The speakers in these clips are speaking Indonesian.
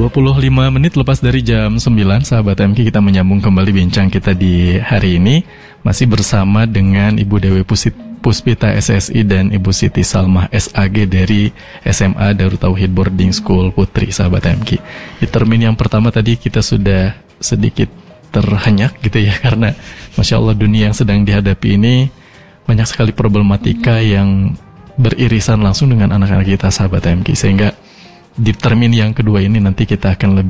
25 menit lepas dari jam 9, sahabat MK, kita menyambung kembali bincang kita di hari ini. Masih bersama dengan Ibu Dewi Puspita SSI dan Ibu Siti Salmah SAG dari SMA Darut Tauhid Boarding School Putri, sahabat MK. Di termin yang pertama tadi kita sudah sedikit terhenyak gitu ya, karena Masya Allah dunia yang sedang dihadapi ini banyak sekali problematika yang beririsan langsung dengan anak-anak kita, sahabat MK. Sehingga di termin yang kedua ini nanti kita akan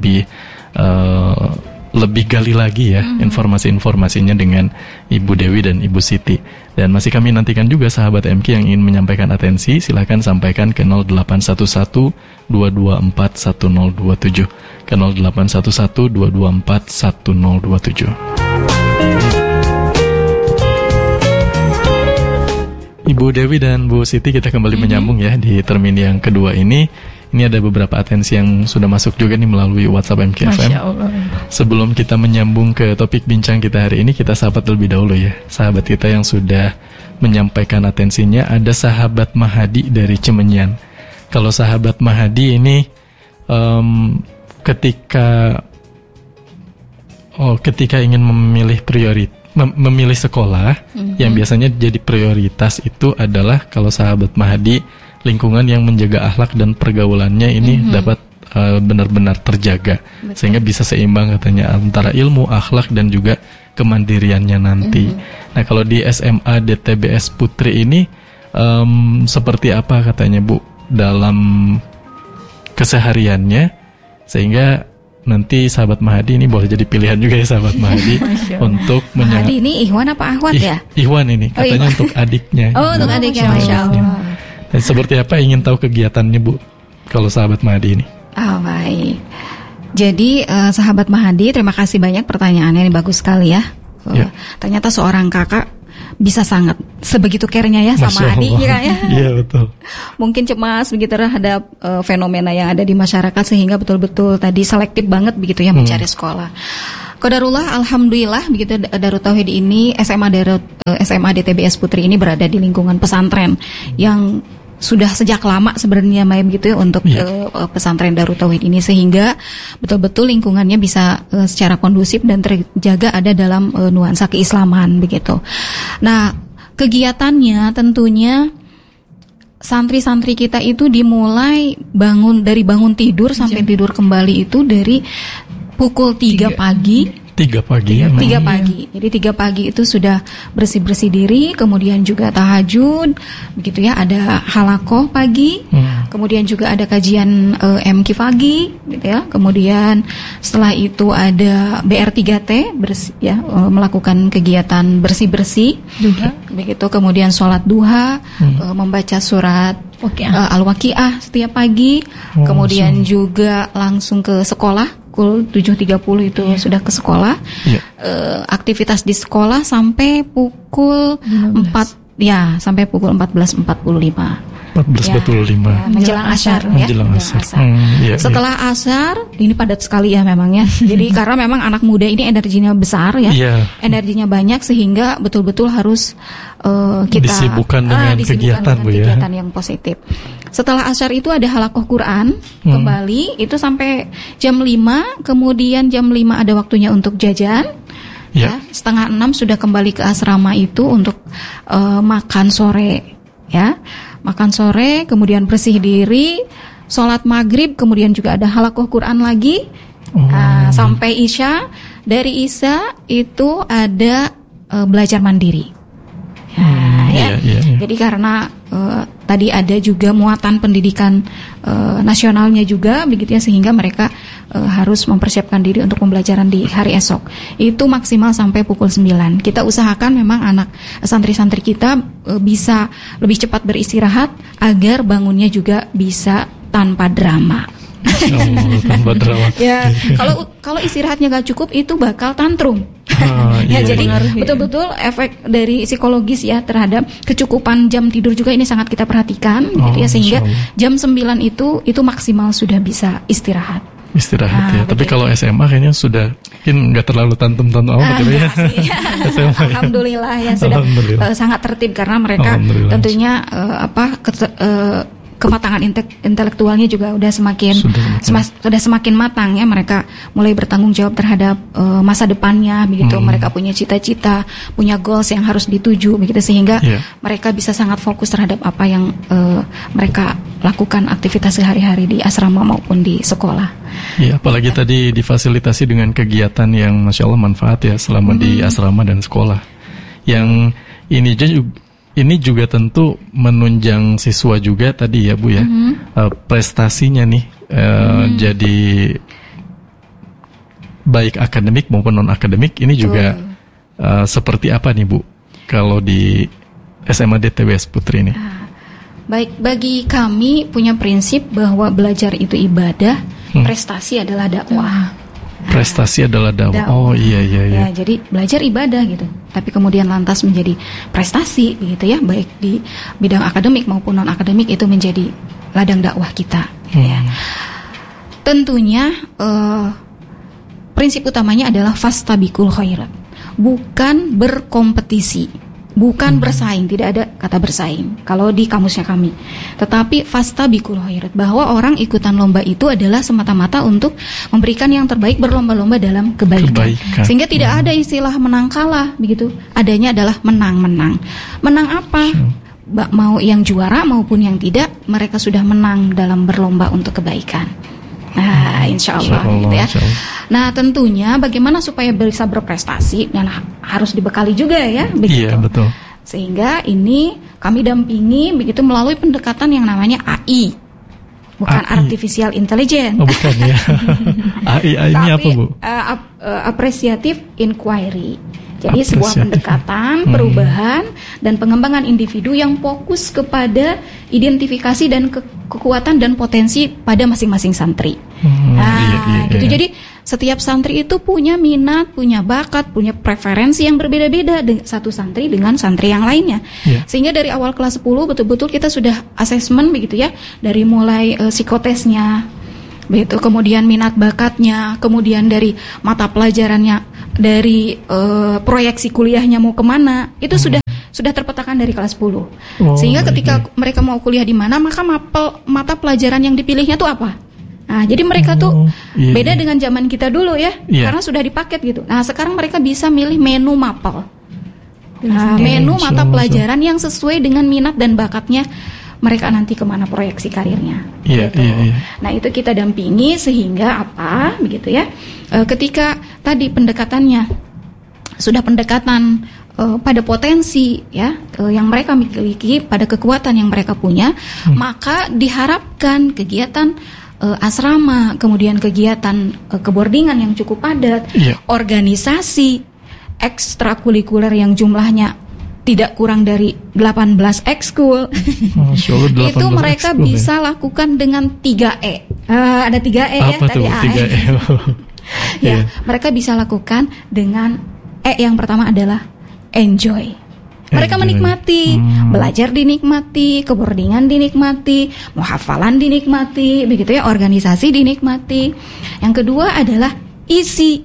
lebih gali lagi ya informasi-informasinya dengan Ibu Dewi dan Ibu Siti. Dan masih kami nantikan juga sahabat MK yang ingin menyampaikan atensi, silakan sampaikan ke 0811 224 1027, ke 0811 224 1027. Ibu Dewi dan Bu Siti, kita kembali menyambung ya di termin yang kedua ini. Ini ada beberapa atensi yang sudah masuk juga nih melalui WhatsApp MK FM. Masya Allah. Sebelum kita menyambung ke topik bincang kita hari ini, kita sahabat terlebih dahulu ya. Sahabat kita yang sudah menyampaikan atensinya, ada sahabat Mahadi dari Cimenyan. Kalau sahabat Mahadi ini ketika ingin memilih sekolah, yang biasanya jadi prioritas itu adalah kalau sahabat Mahadi, lingkungan yang menjaga akhlak dan pergaulannya ini dapat benar-benar terjaga. Betul. Sehingga bisa seimbang katanya antara ilmu, akhlak dan juga kemandiriannya nanti. Nah, kalau di SMA DTBS Putri ini seperti apa katanya Bu dalam kesehariannya, sehingga nanti sahabat Mahadi ini boleh jadi pilihan juga ya sahabat Mahadi untuk Mahadi ini Ikhwan apa Ahwat ya? Ikhwan ini katanya untuk adiknya. Oh, untuk adiknya, Masya Allah. Dan seperti apa, ingin tahu kegiatannya Bu kalau sahabat Mahadi ini? Oh, baik. Jadi sahabat Mahadi, terima kasih banyak pertanyaannya, ini bagus sekali ya. Ternyata seorang kakak bisa sangat sebegitu care-nya ya sama adiknya ya. Iya, betul. Mungkin cemas begitu terhadap fenomena yang ada di masyarakat, sehingga betul-betul tadi selektif banget begitu ya mencari sekolah. Qadarullah, alhamdulillah begitu Darut Tauhid ini, SMA DTBS Putri ini berada di lingkungan pesantren yang sudah sejak lama sebenarnya begitu ya untuk pesantren Darut Tauhid ini, sehingga betul-betul lingkungannya bisa secara kondusif dan terjaga ada dalam nuansa keislaman begitu. Nah, kegiatannya tentunya santri-santri kita itu dimulai dari bangun tidur sampai tidur kembali itu dari pukul 3 pagi. 3 pagi. Jadi 3 pagi itu sudah bersih-bersih diri, kemudian juga tahajud, begitu ya, ada halakoh pagi, kemudian juga ada kajian MK pagi, gitu ya. Kemudian setelah itu ada BR3T melakukan kegiatan bersih-bersih, begitu. Kemudian sholat duha, membaca surat Al-Waqiah setiap pagi, kemudian juga langsung ke sekolah. Pukul 7.30 itu sudah ke sekolah. Aktivitas di sekolah sampai pukul 4 sampai pukul 14.45. 14.45 menjelang asar ya. Setelah asar ini padat sekali ya memangnya. Jadi karena memang anak muda ini energinya besar ya. Energinya banyak, sehingga betul-betul harus kita disibukkan dengan kegiatan yang positif. Setelah asar itu ada halakoh Quran kembali, itu sampai jam 5, kemudian jam 5 ada waktunya untuk jajan. Ya, 5:30 sudah kembali ke asrama itu untuk makan sore ya. Makan sore, kemudian bersih diri, sholat maghrib, kemudian juga ada halakoh Quran lagi sampai Isya. Dari Isya itu ada belajar mandiri. Jadi karena tadi ada juga muatan pendidikan nasionalnya juga begitu ya, sehingga mereka harus mempersiapkan diri untuk pembelajaran di hari esok. Itu maksimal sampai pukul 9. Kita usahakan memang anak santri-santri kita bisa lebih cepat beristirahat agar bangunnya juga bisa tanpa drama. Tanpa drama. Ya, kalau istirahatnya gak cukup itu bakal tantrum. Jadi betul-betul efek dari psikologis ya terhadap kecukupan jam tidur juga ini sangat kita perhatikan gitu ya, sehingga jam 9 itu maksimal sudah bisa istirahat ya. Tapi kalau SMA kayaknya sudah mungkin nggak terlalu tantum-tantum amat gitu ya. Alhamdulillah ya sudah sangat tertib, karena mereka tentunya kematangan intelektualnya juga udah sudah semakin matang ya. Mereka mulai bertanggung jawab terhadap masa depannya begitu. Mereka punya cita-cita, punya goals yang harus dituju begitu, sehingga mereka bisa sangat fokus terhadap apa yang mereka lakukan aktivitas sehari-hari di asrama maupun di sekolah. Iya, apalagi tadi difasilitasi dengan kegiatan yang Masya Allah manfaat ya selama di asrama dan sekolah. Yang ini juga tentu menunjang siswa juga tadi ya Bu ya, prestasinya nih jadi baik akademik maupun non akademik ini juga seperti apa nih Bu kalau di SMA DTWS Putri ini? Baik, bagi kami punya prinsip bahwa belajar itu ibadah, prestasi adalah dakwah. Prestasi adalah dakwah. Oh iya. Ya, jadi belajar ibadah gitu. Tapi kemudian lantas menjadi prestasi gitu ya, baik di bidang akademik maupun non akademik, itu menjadi ladang dakwah kita. Ya. Tentunya prinsip utamanya adalah fastabiqul khairat, bukan berkompetisi. Bukan bersaing, tidak ada kata bersaing kalau di kamusnya kami. Tetapi fastabiqul khairat, bahwa orang ikutan lomba itu adalah semata-mata untuk memberikan yang terbaik, berlomba-lomba dalam kebaikan. Sehingga tidak ada istilah menang kalah begitu. Adanya adalah menang-menang. Menang apa? Mau yang juara maupun yang tidak, mereka sudah menang dalam berlomba untuk kebaikan. Nah, insya Allah gitu ya. Nah, tentunya bagaimana supaya bisa berprestasi, dan harus dibekali juga ya, begitu. Iya, betul. Sehingga ini kami dampingi begitu melalui pendekatan yang namanya AI, bukan artificial intelligence. Oh, bukan ya. AI ini apa Bu? Appreciative inquiry. Jadi sebuah pendekatan, perubahan dan pengembangan individu yang fokus kepada identifikasi dan kekuatan dan potensi pada masing-masing santri. Gitu. Jadi setiap santri itu punya minat, punya bakat, punya preferensi yang berbeda-beda satu santri dengan santri yang lainnya. Sehingga dari awal kelas 10 betul-betul kita sudah asesmen begitu ya, dari mulai psikotesnya, begitu, kemudian minat bakatnya, kemudian dari mata pelajarannya, dari proyeksi kuliahnya mau kemana, itu sudah terpetakan dari kelas 10. Sehingga ketika mereka mau kuliah di mana, maka mata pelajaran yang dipilihnya tuh apa. Nah, jadi mereka tuh beda dengan zaman kita dulu ya, karena sudah dipaket gitu. Nah, sekarang mereka bisa milih menu mapel. Nah, menu mata pelajaran yang sesuai dengan minat dan bakatnya mereka nanti kemana proyeksi karirnya. Gitu. Nah, itu kita dampingi sehingga apa begitu ya. Ketika tadi pendekatannya sudah pendekatan pada potensi ya yang mereka miliki, pada kekuatan yang mereka punya, maka diharapkan kegiatan asrama, kemudian kegiatan keboardingan yang cukup padat, organisasi ekstrakurikuler yang jumlahnya tidak kurang dari 18 ekskul. Itu mereka bisa lakukan dengan 3E. Ada 3E ya tadi. 3E? Ya, mereka bisa lakukan dengan yang pertama adalah enjoy. Mereka menikmati, belajar dinikmati, keboardingan dinikmati, muhafalan dinikmati, begitu ya, organisasi dinikmati. Yang kedua adalah easy.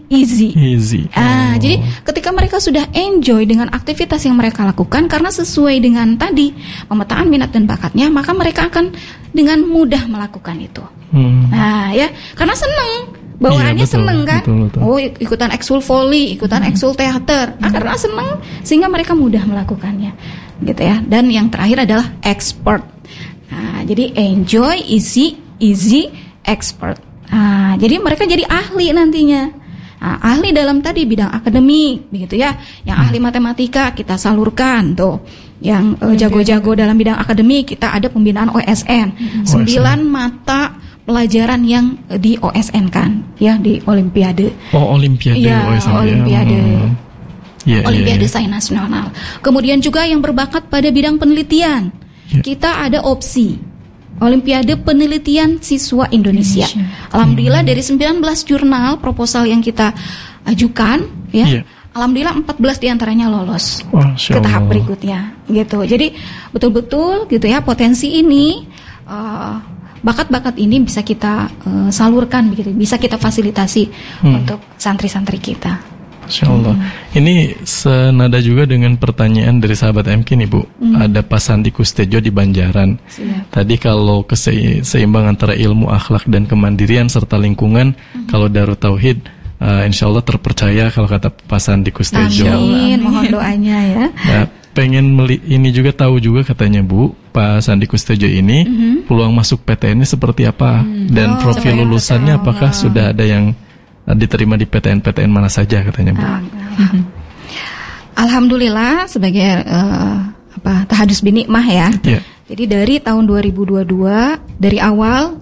Jadi ketika mereka sudah enjoy dengan aktivitas yang mereka lakukan karena sesuai dengan tadi pemetaan minat dan bakatnya, maka mereka akan dengan mudah melakukan itu. Nah ya, karena seneng. Bawaannya seneng kan? Betul. Oh, ikutan ekskul volley, ikutan ekskul teater. Karena seneng sehingga mereka mudah melakukannya. Gitu ya. Dan yang terakhir adalah expert. Nah, jadi enjoy, easy, expert. Nah, jadi mereka jadi ahli nantinya. Nah, ahli dalam tadi bidang akademik, begitu ya. Yang ahli matematika kita salurkan tuh. Yang jago-jago dalam bidang akademik kita ada pembinaan OSN. 9 mata pelajaran yang di OSN kan, ya, di Olimpiade. Oh, Olimpiade. Ya, Olimpiade. Olimpiade Sains Nasional. Kemudian juga yang berbakat pada bidang penelitian. Kita ada opsi Olimpiade Penelitian Siswa Indonesia. Alhamdulillah dari 19 jurnal proposal yang kita ajukan, ya. Alhamdulillah 14 diantaranya lolos ke tahap berikutnya, gitu. Jadi betul-betul gitu ya, potensi ini, bakat-bakat ini bisa kita salurkan begitu, bisa kita fasilitasi untuk santri-santri kita. Masya Allah. Ini senada juga dengan pertanyaan dari sahabat MK nih Bu. Ada Pak Sandi Kustejo di Banjaran. Tadi kalau seimbang antara ilmu, akhlak dan kemandirian serta lingkungan, kalau Darut Tauhid insya Allah terpercaya kalau kata Pak Sandi Kustejo. Amin, mohon doanya ya. Nah, pengen ini juga tahu juga katanya Bu, Pak Sandi Kustejo ini peluang masuk PTN-nya seperti apa dan profil lulusannya apakah sudah ada yang diterima di PTN mana saja katanya Bu. Alhamdulillah sebagai tahadus binikmah ya. Yeah. Jadi dari tahun 2022 dari awal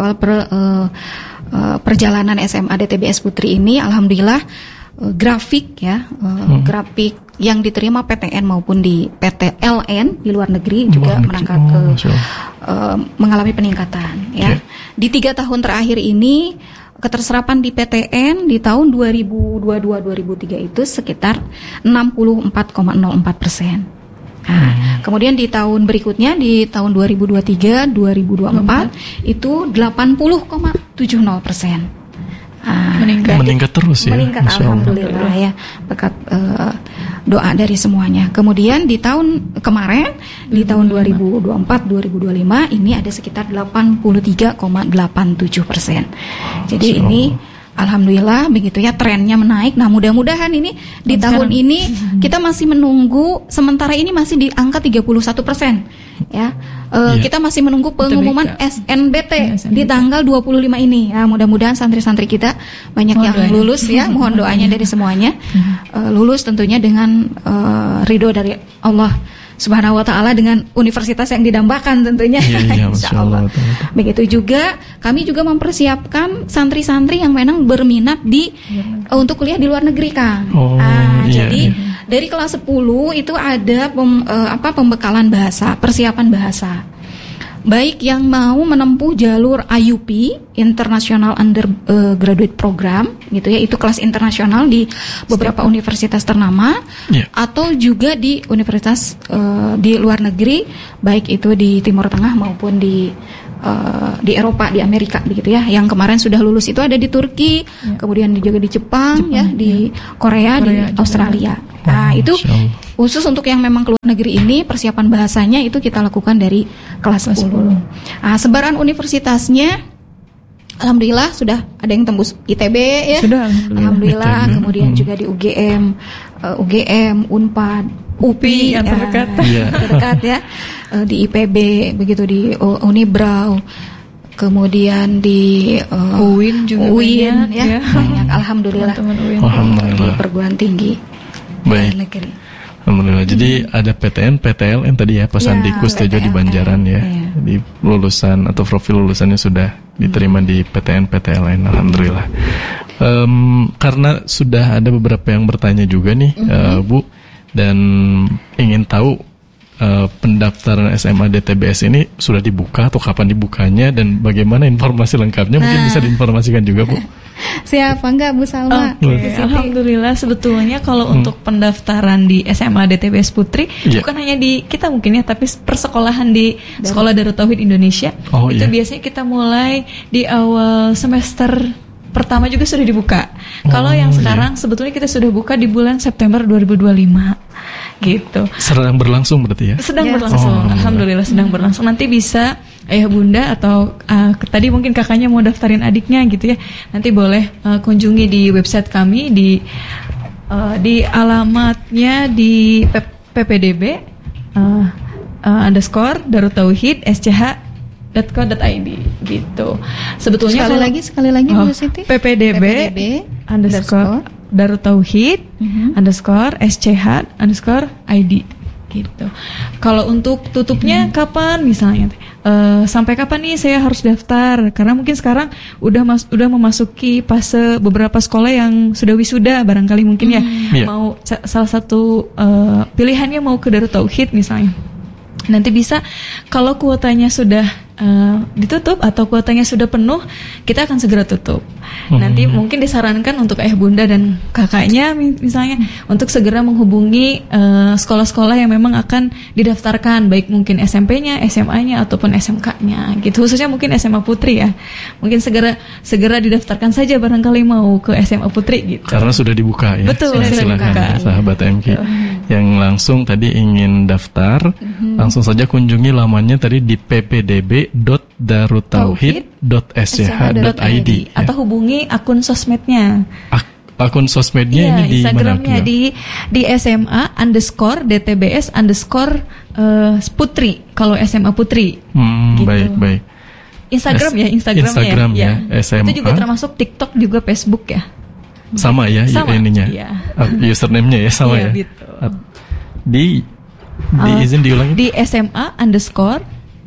perjalanan SMA DTBS Putri ini alhamdulillah grafik grafik yang diterima PTN maupun di PTLN di luar negeri juga menangkat mengalami peningkatan ya. Di 3 tahun terakhir ini keterserapan di PTN di tahun 2022-2023 itu sekitar 64,04%. Nah, kemudian di tahun berikutnya di tahun 2023-2024 itu 80,70%. Meningkat terus ya. Meningkat alhamdulillah ya berkat doa dari semuanya. Kemudian di tahun kemarin di tahun 2024-2025 ini ada sekitar 83,87%. Jadi ini alhamdulillah begitu ya, trennya menaik. Nah, mudah-mudahan ini di tahun ini kita masih menunggu, sementara ini masih di angka 31%. Ya. Kita masih menunggu pengumuman SNBT di tanggal 25 ini. Ya, mudah-mudahan santri-santri kita banyak yang lulus ya. Mohon doanya dari semuanya. Lulus tentunya dengan ridho dari Allah Subhanahu wa ta'ala dengan universitas yang didambakan tentunya. Insyaallah. Begitu juga kami juga mempersiapkan santri-santri yang memang berminat untuk kuliah di luar negeri, Kang. Jadi dari kelas 10 itu ada pembekalan bahasa, persiapan bahasa. Baik yang mau menempuh jalur IUP International Undergraduate Program gitu ya, itu kelas internasional di beberapa universitas ternama, atau juga di universitas di luar negeri, baik itu di Timur Tengah maupun di Eropa, di Amerika begitu ya. Yang kemarin sudah lulus itu ada di Turki, kemudian juga di Jepang ya, di Korea, di Australia. Nah, itu khusus untuk yang memang keluar negeri ini persiapan bahasanya itu kita lakukan dari kelas 10. Nah, sebaran universitasnya alhamdulillah sudah ada yang tembus ITB ya. Sudah alhamdulillah. Kemudian juga di UGM, Unpad, UPI yang terdekat. Terdekat ya. Di IPB begitu, di Unibrau. Kemudian di UIN juga banyak ya. Banyak alhamdulillah. Di perguruan tinggi negeri. Alhamdulillah. Jadi ada PTN, PTLN tadi ya, Pak Sandi Kustejo di Banjaran ya. Di lulusan atau profil lulusannya sudah diterima di PTN, PTLN. Alhamdulillah. Karena sudah ada beberapa yang bertanya juga nih, Bu, dan ingin tahu pendaftaran SMA DTBS ini sudah dibuka atau kapan dibukanya dan bagaimana informasi lengkapnya, mungkin bisa diinformasikan juga, Bu. Siapa enggak Bu Salma? Alhamdulillah sebetulnya kalau untuk pendaftaran di SMA DTBS Putri bukan hanya di kita mungkin ya, tapi persekolahan di Sekolah Darut Tauhid Indonesia itu biasanya kita mulai di awal semester pertama juga sudah dibuka. Kalau yang sekarang sebetulnya kita sudah buka di bulan September 2025 gitu. Sedang berlangsung berarti ya? Sedang berlangsung. Alhamdulillah sedang berlangsung. Nanti bisa ayah bunda atau tadi mungkin kakaknya mau daftarin adiknya gitu ya. Nanti boleh kunjungi di website kami di alamatnya di ppdb _ Darut Tauhid sch.co.id gitu. Sebetulnya sekali lagi Bu Siti. ppdb _ Darut Tauhid _sch_id gitu. Kalau untuk tutupnya kapan misalnya? Sampai kapan nih saya harus daftar? Karena mungkin sekarang udah memasuki fase beberapa sekolah yang sudah wisuda barangkali mungkin mau salah satu pilihannya mau ke Darut Tauhid misalnya. Nanti bisa kalau kuotanya sudah ditutup atau kuotanya sudah penuh, kita akan segera tutup. Nanti mungkin disarankan untuk ayah bunda dan kakaknya misalnya untuk segera menghubungi sekolah-sekolah yang memang akan didaftarkan, baik mungkin SMP-nya, SMA-nya ataupun SMK-nya gitu. Khususnya mungkin SMA Putri ya. Mungkin segera didaftarkan saja barangkali mau ke SMA Putri gitu. Karena sudah dibuka ya. Betul, silakan sahabat MK yang langsung tadi ingin daftar, langsung saja kunjungi lamannya tadi di ppdb.darutauhid.sch.id atau hubungi akun sosmednya. Akun sosmednya ini di Instagramnya mana? di SMA_DTBS_ Putri kalau SMA Putri. Gitu. Baik. Instagram ya. SMA. Itu juga termasuk TikTok juga Facebook ya. Sama ya, ininya. Iya. Username-nya ya sama ya. Gitu. Izin diulangi. Di SMA_DTBS_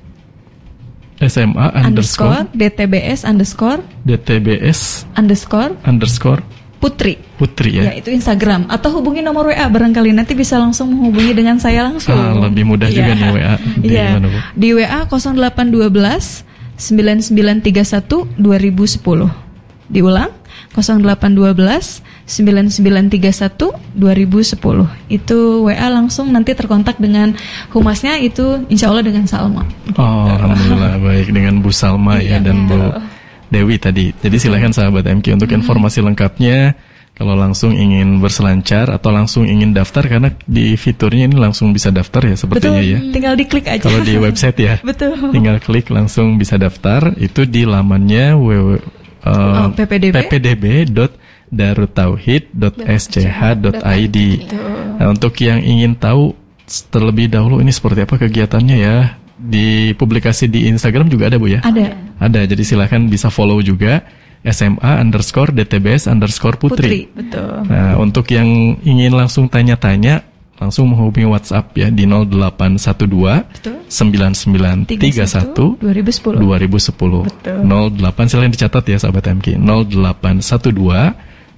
Putri ya. Ya, itu Instagram atau hubungi nomor WA barangkali nanti bisa langsung menghubungi dengan saya langsung. Lebih mudah juga nih WA. Di WA 0812 9931 2010. Diulang 0812 9931 2010. Itu WA langsung nanti terkontak dengan humasnya, itu insya Allah dengan Salma. Alhamdulillah baik, dengan Bu Salma ya dan Bu Dewi tadi. Jadi silakan sahabat MK untuk informasi lengkapnya. Kalau langsung ingin berselancar atau langsung ingin daftar, karena di fiturnya ini langsung bisa daftar ya sepertinya. Betul, ya. Tinggal diklik aja. Kalau di website ya. Betul. Tinggal klik langsung bisa daftar. Itu di lamannya ppdb.darutauhid.sch.id. Nah, untuk yang ingin tahu terlebih dahulu ini seperti apa kegiatannya ya, di publikasi di Instagram juga ada Bu ya? Ada, jadi silahkan bisa follow juga SMA_DTBS_Putri. Betul. Nah, untuk yang ingin langsung tanya-tanya, langsung menghubungi WhatsApp ya di 0812 9931 2010. 08, silahkan dicatat ya sahabat MK. 0812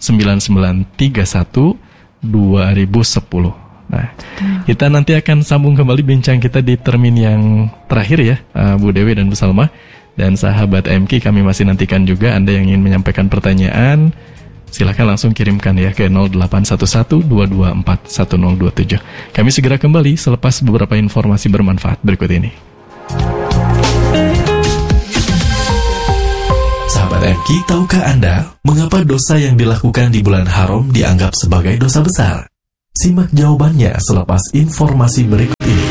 9931 2010. Nah, kita nanti akan sambung kembali bincang kita di termin yang terakhir ya, Bu Dewi dan Bu Salma. Dan sahabat MK, kami masih nantikan juga Anda yang ingin menyampaikan pertanyaan. Silakan langsung kirimkan ya ke 0811-224-1027. Kami segera kembali selepas beberapa informasi bermanfaat berikut ini. Sahabat MK, tahukah Anda mengapa dosa yang dilakukan di bulan haram dianggap sebagai dosa besar? Simak jawabannya selepas informasi berikut ini.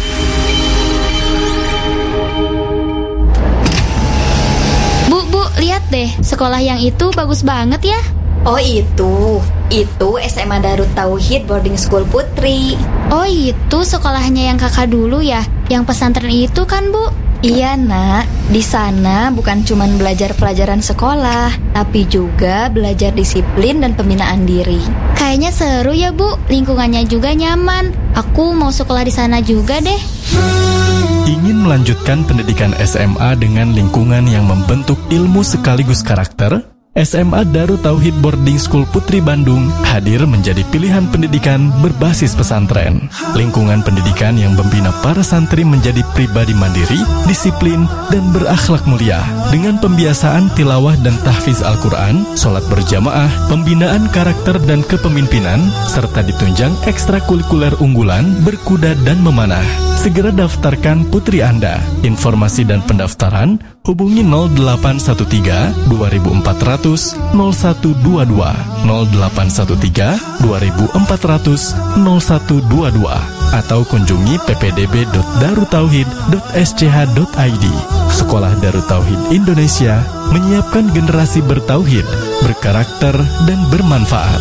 Bu, lihat deh, sekolah yang itu bagus banget ya. Oh itu SMA Darut Tauhid Boarding School Putri. Oh itu sekolahnya yang kakak dulu ya, yang pesantren itu kan Bu? Iya nak, di sana bukan cuma belajar pelajaran sekolah, tapi juga belajar disiplin dan pembinaan diri. Kayaknya seru ya Bu, lingkungannya juga nyaman. Aku mau sekolah di sana juga deh. Ingin melanjutkan pendidikan SMA dengan lingkungan yang membentuk ilmu sekaligus karakter? SMA Darut Tauhid Boarding School Putri Bandung hadir menjadi pilihan pendidikan berbasis pesantren. Lingkungan pendidikan yang membina para santri menjadi pribadi mandiri, disiplin, dan berakhlak mulia. Dengan pembiasaan tilawah dan tahfiz Al-Quran, sholat berjamaah, pembinaan karakter dan kepemimpinan, serta ditunjang ekstrakurikuler unggulan, berkuda dan memanah. Segera daftarkan putri Anda. Informasi dan pendaftaran hubungi 0813 2400 0122 0813 2400 0122 atau kunjungi ppdb.darutauhid.sch.id. Sekolah Darut Tauhid Indonesia menyiapkan generasi bertauhid, berkarakter, dan bermanfaat.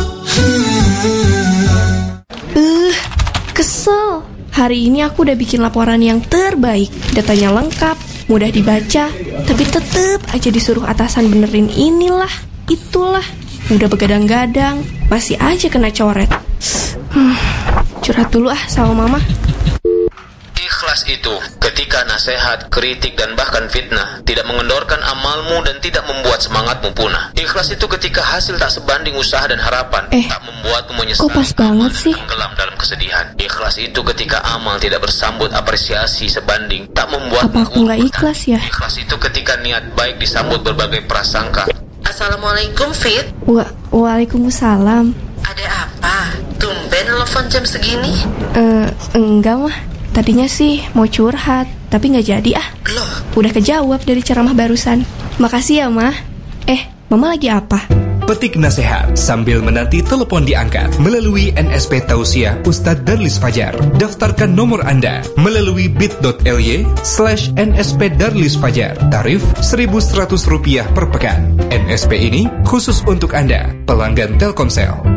Kesel. Hari ini aku udah bikin laporan yang terbaik. Datanya lengkap, mudah dibaca, tapi tetep aja disuruh atasan benerin inilah, itulah. Udah begadang-gadang, masih aja kena coret. Curhat dulu sama mama. Ikhlas itu ketika nasihat, kritik, dan bahkan fitnah tidak mengendorkan amalmu dan tidak membuat semangatmu punah. Ikhlas itu ketika hasil tak sebanding usaha dan harapan, tak membuatmu menyesal, kok pas banget sih? Tenggelam dalam kesedihan. Ikhlas itu ketika amal tidak bersambut apresiasi sebanding, tak membuat. Apa aku nggak ikhlas ya? Ikhlas itu ketika niat baik disambut berbagai prasangka. Assalamualaikum, Fit. Waalaikumsalam. Ada apa? Tumben telepon jam segini? Enggak mah. Tadinya sih mau curhat, tapi nggak jadi ah. Loh? Udah kejawab dari ceramah barusan. Makasih ya, Mah. Mama lagi apa? Petik nasihat sambil menanti telepon diangkat melalui NSP Tausiah Ustadz Darlis Fajar. Daftarkan nomor Anda melalui bit.ly/NSP Darlis Fajar. Tarif Rp1.100 per pekan. NSP ini khusus untuk Anda, pelanggan Telkomsel.